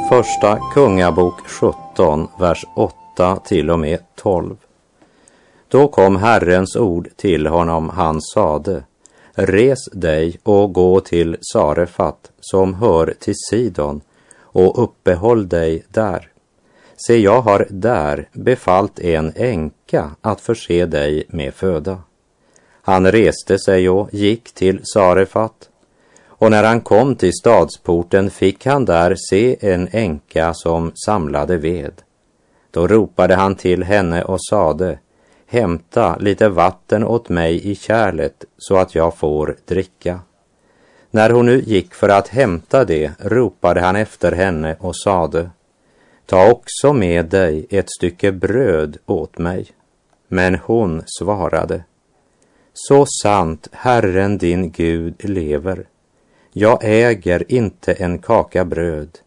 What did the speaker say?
Första Kungabok 17, vers 8 till och med 12. Då kom Herrens ord till honom, han sade: res dig och gå till Sarefat som hör till Sidon och uppehåll dig där. Se, jag har där befallt en änka att förse dig med föda. Han reste sig och gick till Sarefat, och när han kom till stadsporten fick han där se en änka som samlade ved. Då ropade han till henne och sade: hämta lite vatten åt mig i kärlet så att jag får dricka. När hon nu gick för att hämta det ropade han efter henne och sade: ta också med dig ett stycke bröd åt mig. Men hon svarade: så sant Herren din Gud lever, jag äger inte en kaka bröd,